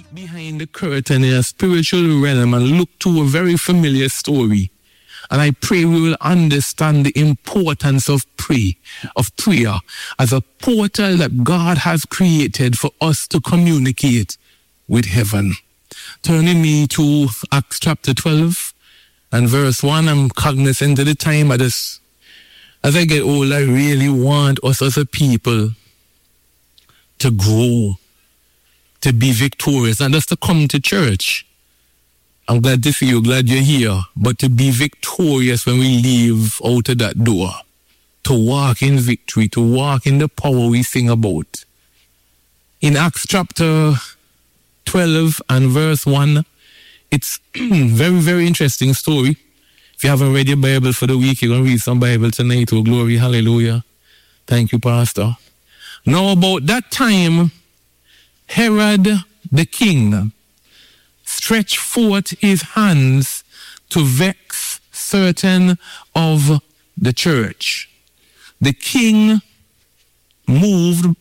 behind the curtain in a spiritual realm and look to a very familiar story. And I pray we will understand the importance of prayer as a portal that God has created for us to communicate with heaven. Turning me to Acts chapter 12 and verse 1, I'm cognizant of the time. As I get old, I really want us as a people to grow, to be victorious, not just to come to church. I'm glad to see you, glad you're here, but to be victorious when we leave out of that door, to walk in victory, to walk in the power we sing about. In Acts chapter 12 and verse 1, it's very, very interesting story. If you haven't read your Bible for the week, you're going to read some Bible tonight. Oh, glory, hallelujah. Thank you, Pastor. Now, about that time, Herod the king stretched forth his hands to vex certain of the church. The king moved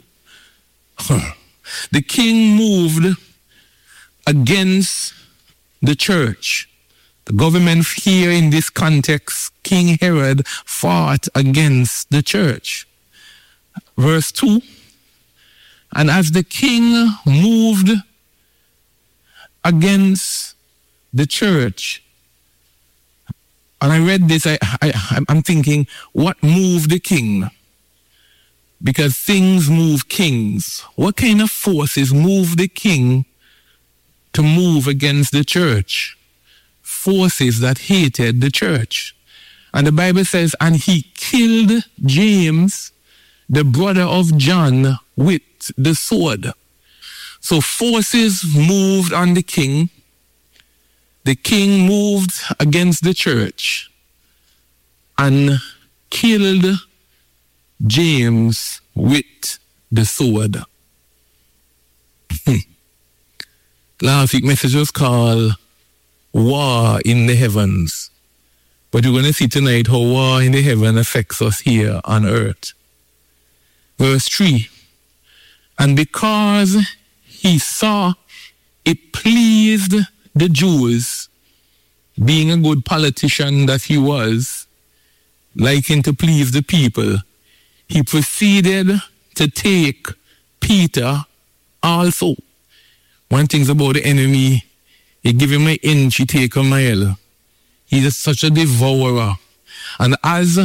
against the church. The government here in this context, King Herod fought against the church. Verse 2, and as the king moved against the church, and I read this, I'm thinking, what moved the king? Because things move kings. What kind of forces move the king to move against the church? Forces that hated the church. And the Bible says, and he killed James, the brother of John, with the sword. So forces moved on the king. The king moved against the church and killed James with the sword. Last week's message was called War in the Heavens. But we're going to see tonight how war in the heaven affects us here on earth. Verse 3, and because he saw it pleased the Jews, being a good politician that he was, liking to please the people, he proceeded to take Peter also. One thing's about the enemy, he give him an inch, he take a mile. He's such a devourer. And as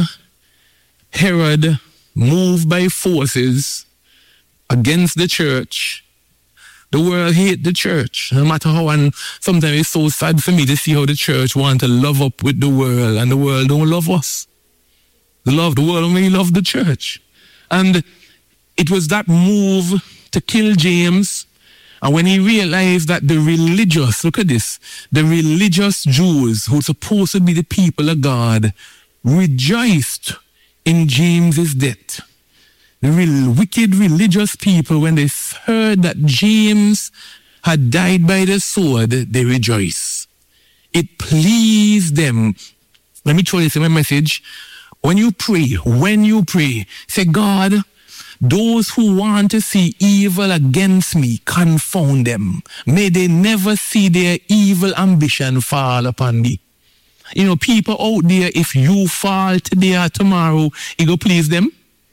Herod moved by forces against the church, the world hate the church. No matter how, and sometimes it's so sad for me to see how the church want to love up with the world, and the world don't love us. The world only love the church. And it was that move to kill James. And when he realized that the religious, look at this, the religious Jews who are supposed to be the people of God rejoiced in James's death. The wicked religious people, when they heard that James had died by the sword, they rejoiced. It pleased them. Let me show you my message. When you pray, say, God, those who want to see evil against me, confound them. May they never see their evil ambition fall upon me. You know, people out there, if you fall today or tomorrow, it go please them.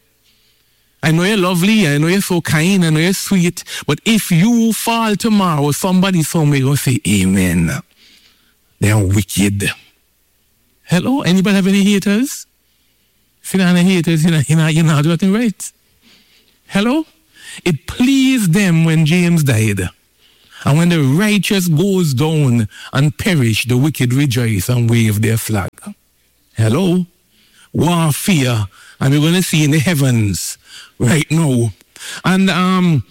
I know you're lovely, I know you're so kind, I know you're sweet, but if you fall tomorrow, somebody somewhere will say, amen. They are wicked. Hello? Anybody have any haters? If you're not any haters, you're not doing nothing right. Hello? It pleased them when James died. And when the righteous goes down and perish, the wicked rejoice and wave their flag. Hello? Warfare. And we're going to see in the heavens right now. And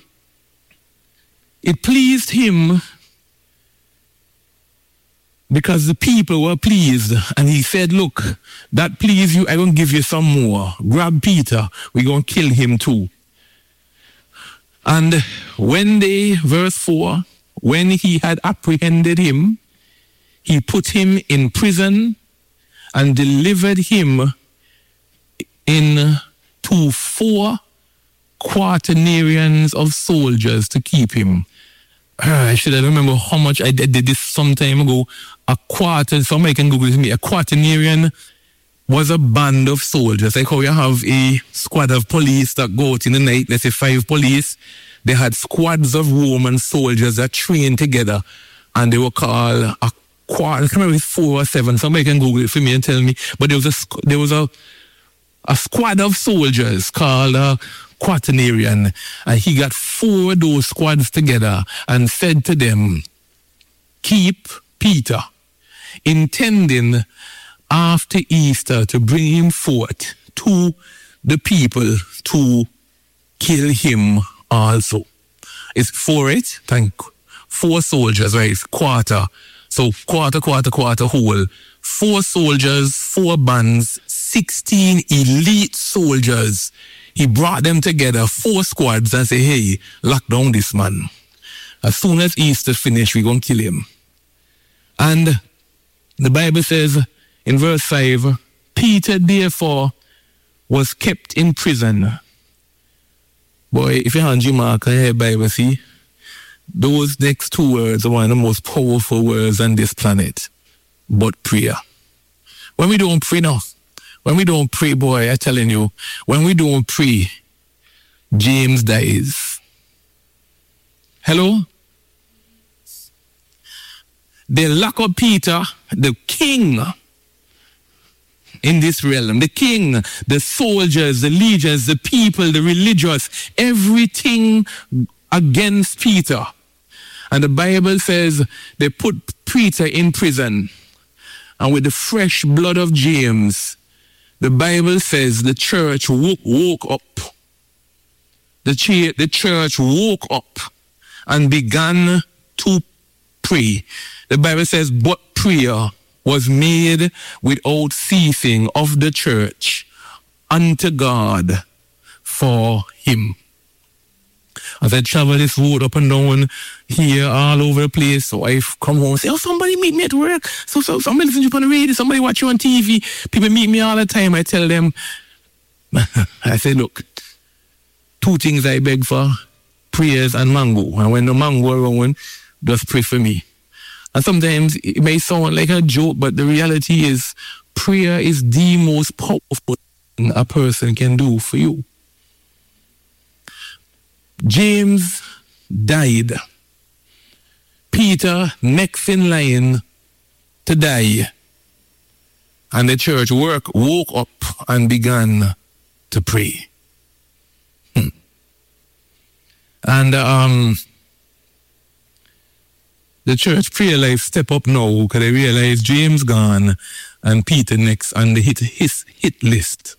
it pleased him because the people were pleased. And he said, look, that pleased you, I'm going to give you some more. Grab Peter, we're going to kill him too. And when verse 4, when he had apprehended him, he put him in prison and delivered him to 4 quaternarians of soldiers to keep him. I should have remember how much I did this some time ago. A quarter, somebody can Google it with me, a quaternarian was a band of soldiers. Like how you have a squad of police that go out in the night, let's say 5 police. They had squads of Roman soldiers that trained together, and they were called a quarter. I can't remember if it's 4 or 7. Somebody can Google it for me and tell me. But there was a squad of soldiers called a quaternarian, and he got 4 of those squads together and said to them, keep Peter, intending after Easter to bring him forth to the people to kill him also. It's 4, it? 4 soldiers, right? Quarter. So quarter whole. 4 soldiers, 4 bands, 16 elite soldiers. He brought them together, 4 squads, and said, hey, lock down this man. As soon as Easter finished, we're going to kill him. And the Bible says in verse 5, Peter therefore was kept in prison. Boy, if you hand you mark on your Bible, see, those next 2 words are one of the most powerful words on this planet. But prayer. When we don't pray now, when we don't pray, boy, I'm telling you, when we don't pray, James dies. Hello? They lock up Peter, the king in this realm. The king, the soldiers, the legions, the people, the religious, everything against Peter. And the Bible says they put Peter in prison. And with the fresh blood of James, the Bible says the church woke up. The church woke up and began to pray. The Bible says, but prayer was made without ceasing of the church unto God for him. As I travel this road up and down here, all over the place, so I come home and say, oh, somebody meet me at work. So somebody listen to you on the radio, somebody watch you on TV. People meet me all the time. I tell them, I say, look, 2 things I beg for, prayers and mango. And when the mango around, just pray for me. And sometimes it may sound like a joke, but the reality is prayer is the most powerful thing a person can do for you. James died. Peter, next in line to die. And the church woke up and began to pray. And the church prayer life step up now because they realize James gone and Peter next on the hit list.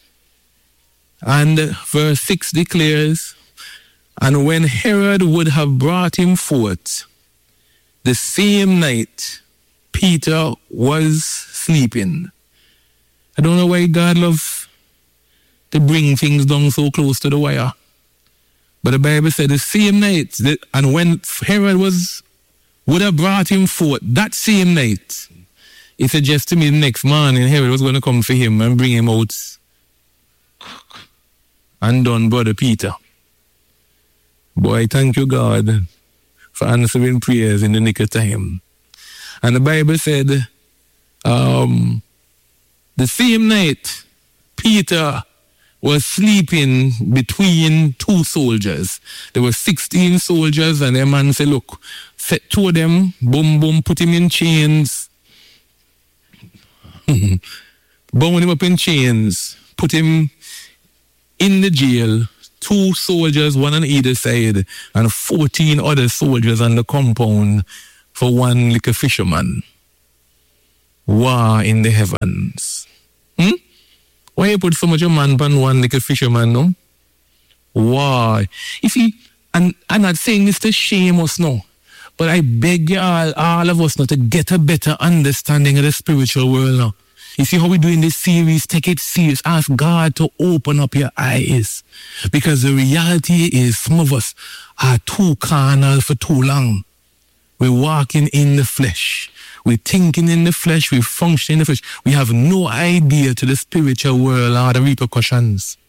And verse 6 declares, and when Herod would have brought him forth, the same night Peter was sleeping. I don't know why God loves to bring things down so close to the wire. But the Bible said the same night, and when Herod would have brought him forth, that same night, it suggests to me the next morning Herod was going to come for him and bring him out and done Brother Peter. Boy, thank you, God, for answering prayers in the nick of time. And the Bible said, the same night, Peter was sleeping between 2 soldiers. There were 16 soldiers, and their man said, look, set 2 of them, boom, boom, put him in chains. Bound him up in chains, put him in the jail. 2 soldiers, 1 on either side, and 14 other soldiers on the compound for 1 little fisherman. War in the heavens. Why you put so much of man on 1 little fisherman, no? War. You see, and I'm not saying this to shame us, no. But I beg you all of us now to get a better understanding of the spiritual world now. You see how we do in this series? Take it serious. Ask God to open up your eyes. Because the reality is some of us are too carnal for too long. We're walking in the flesh. We're thinking in the flesh. We function in the flesh. We have no idea to the spiritual world or the repercussions.